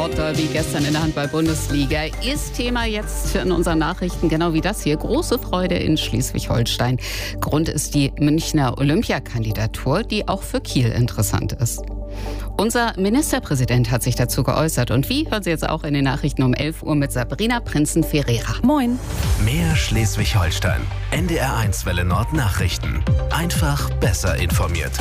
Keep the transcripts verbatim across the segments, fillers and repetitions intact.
Nordderby gestern in der Handball-Bundesliga ist Thema jetzt in unseren Nachrichten, genau wie das hier. Große Freude in Schleswig-Holstein. Grund ist die Münchner Olympiakandidatur, die auch für Kiel interessant ist. Unser Ministerpräsident hat sich dazu geäußert. Und wie, hören Sie jetzt auch in den Nachrichten um elf Uhr mit Sabrina Prinzen-Ferreira. Moin. Mehr Schleswig-Holstein. N D R eins Welle Nord Nachrichten. Einfach besser informiert.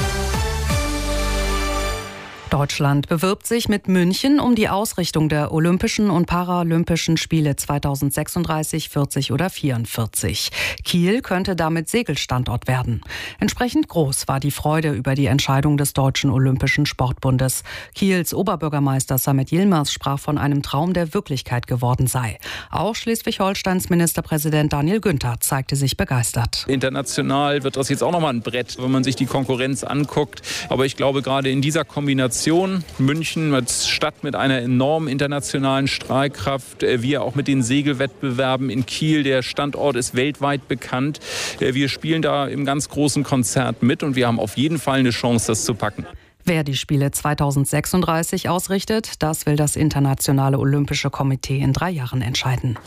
Deutschland bewirbt sich mit München um die Ausrichtung der Olympischen und Paralympischen Spiele zweitausendsechsunddreißig, vierzig oder vierundvierzig. Kiel könnte damit Segelstandort werden. Entsprechend groß war die Freude über die Entscheidung des Deutschen Olympischen Sportbundes. Kiels Oberbürgermeister Samet Yilmaz sprach von einem Traum, der Wirklichkeit geworden sei. Auch Schleswig-Holsteins Ministerpräsident Daniel Günther zeigte sich begeistert. International wird das jetzt auch nochmal ein Brett, wenn man sich die Konkurrenz anguckt. Aber ich glaube, gerade in dieser Kombination München als Stadt mit einer enormen internationalen Strahlkraft, wir auch mit den Segelwettbewerben in Kiel, der Standort ist weltweit bekannt. Wir spielen da im ganz großen Konzert mit und wir haben auf jeden Fall eine Chance, das zu packen. Wer die Spiele zweitausendsechsunddreißig ausrichtet, das will das Internationale Olympische Komitee in drei Jahren entscheiden.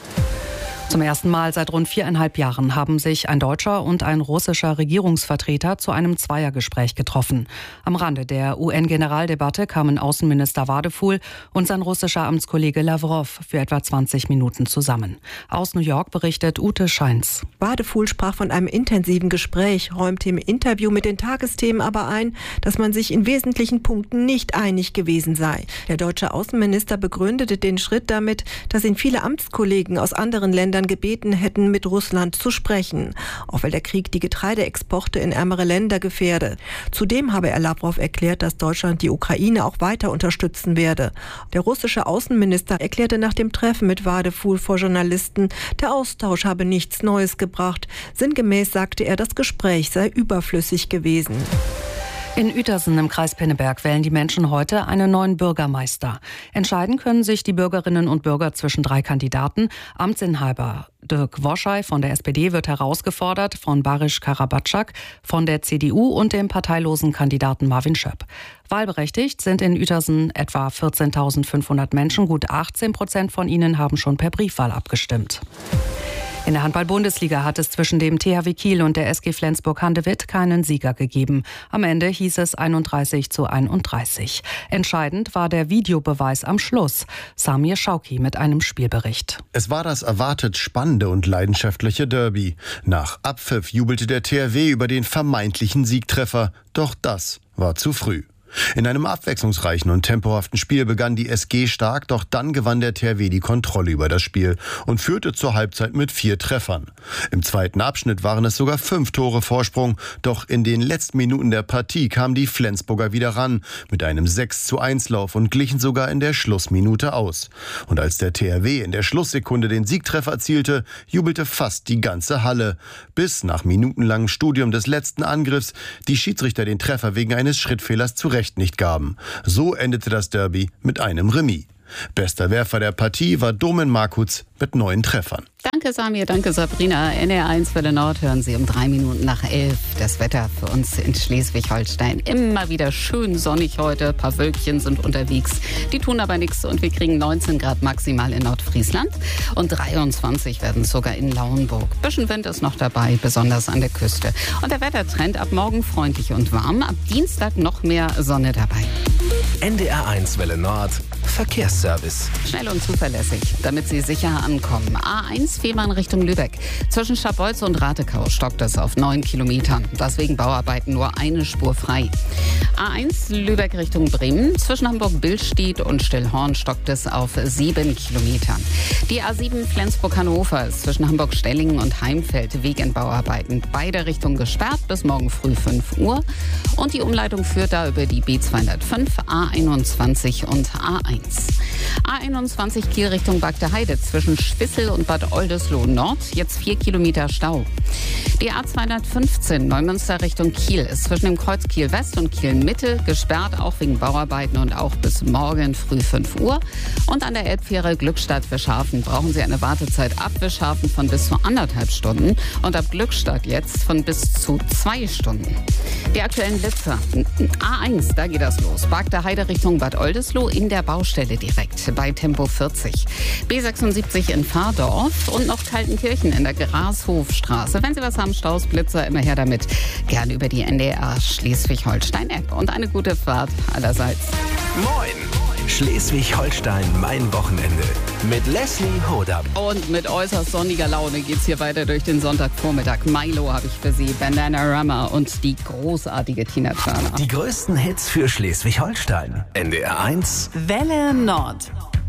Zum ersten Mal seit rund viereinhalb Jahren haben sich ein deutscher und ein russischer Regierungsvertreter zu einem Zweiergespräch getroffen. Am Rande der U N-Generaldebatte kamen Außenminister Wadephul und sein russischer Amtskollege Lawrow für etwa zwanzig Minuten zusammen. Aus New York berichtet Ute Scheins. Wadephul sprach von einem intensiven Gespräch, räumte im Interview mit den Tagesthemen aber ein, dass man sich in wesentlichen Punkten nicht einig gewesen sei. Der deutsche Außenminister begründete den Schritt damit, dass ihn viele Amtskollegen aus anderen Ländern gebeten hätten, mit Russland zu sprechen, auch weil der Krieg die Getreideexporte in ärmere Länder gefährde. Zudem habe er Lawrow erklärt, dass Deutschland die Ukraine auch weiter unterstützen werde. Der russische Außenminister erklärte nach dem Treffen mit Wadephul vor Journalisten, der Austausch habe nichts Neues gebracht. Sinngemäß sagte er, das Gespräch sei überflüssig gewesen. In Uetersen im Kreis Pinneberg wählen die Menschen heute einen neuen Bürgermeister. Entscheiden können sich die Bürgerinnen und Bürger zwischen drei Kandidaten. Amtsinhaber Dirk Woschei von der S P D wird herausgefordert von Barisch Karabatschak von der C D U und dem parteilosen Kandidaten Marvin Schöpp. Wahlberechtigt sind in Uetersen etwa vierzehntausendfünfhundert Menschen. Gut achtzehn Prozent von ihnen haben schon per Briefwahl abgestimmt. In der Handball-Bundesliga hat es zwischen dem T H W Kiel und der S G Flensburg-Handewitt keinen Sieger gegeben. Am Ende hieß es einunddreißig zu einunddreißig. Entscheidend war der Videobeweis am Schluss. Samir Schauki mit einem Spielbericht. Es war das erwartet spannende und leidenschaftliche Derby. Nach Abpfiff jubelte der T H W über den vermeintlichen Siegtreffer. Doch das war zu früh. In einem abwechslungsreichen und tempohaften Spiel begann die S G stark, doch dann gewann der T H W die Kontrolle über das Spiel und führte zur Halbzeit mit vier Treffern. Im zweiten Abschnitt waren es sogar fünf Tore Vorsprung, doch in den letzten Minuten der Partie kamen die Flensburger wieder ran mit einem sechs zu eins Lauf und glichen sogar in der Schlussminute aus. Und als der T H W in der Schlusssekunde den Siegtreffer erzielte, jubelte fast die ganze Halle, bis nach minutenlangem Studium des letzten Angriffs die Schiedsrichter den Treffer wegen eines Schrittfehlers zurecht nicht gaben. So endete das Derby mit einem Remis. Bester Werfer der Partie war Domen Markutz mit neun Treffern. Danke Samir, danke Sabrina. N D R eins Welle Nord hören Sie um drei Minuten nach elf. Das Wetter für uns in Schleswig-Holstein. Immer wieder schön sonnig heute. Ein paar Wölkchen sind unterwegs. Die tun aber nichts und wir kriegen neunzehn Grad maximal in Nordfriesland. Und dreiundzwanzig werden sogar in Lauenburg. Bisschen Wind ist noch dabei, besonders an der Küste. Und der Wettertrend ab morgen freundlich und warm. Ab Dienstag noch mehr Sonne dabei. N D R eins Welle Nord Verkehrsservice. Schnell und zuverlässig, damit Sie sicher ankommen. A eins Fehmarn Richtung Lübeck. Zwischen Scharbeutz und Ratekau stockt es auf neun Kilometern. Deswegen Bauarbeiten nur eine Spur frei. A eins Lübeck Richtung Bremen. Zwischen Hamburg-Billstedt und Stillhorn stockt es auf sieben Kilometern. Die A sieben Flensburg-Hannover ist zwischen Hamburg-Stellingen und Heimfeld wegen Bauarbeiten. Beide Richtungen gesperrt bis morgen früh fünf Uhr. Und die Umleitung führt da über die B zweihundertfünf, A einundzwanzig und A eins. A einundzwanzig Kiel Richtung Bagde-Heide zwischen Schwissel und Bad Oldesloe Nord, jetzt vier Kilometer Stau. Die A zweihundertfünfzehn Neumünster Richtung Kiel ist zwischen dem Kreuz Kiel West und Kiel Mitte gesperrt, auch wegen Bauarbeiten und auch bis morgen früh fünf Uhr. Und an der Elbfähre Glückstadt-Wischhafen brauchen Sie eine Wartezeit ab Wischhafen von bis zu anderthalb Stunden und ab Glückstadt jetzt von bis zu zwei Stunden. Die aktuellen Blitzer. A eins, da geht das los. Bagde-Heide Richtung Bad Oldesloe in der Baustelle. Baustelle direkt bei Tempo vierzig. B sechsundsiebzig in Pfarrdorf und noch Kaltenkirchen in der Grashofstraße. Wenn Sie was haben, Staus, Blitzer, immer her damit. Gerne über die N D R Schleswig-Holstein-App und eine gute Fahrt allerseits. Moin! Schleswig-Holstein, mein Wochenende. Mit Leslie Hodab. Und mit äußerst sonniger Laune geht's hier weiter durch den Sonntagvormittag. Milo habe ich für Sie, Bandanarama und die großartige Tina Turner. Die größten Hits für Schleswig-Holstein. N D R eins. Welle Nord.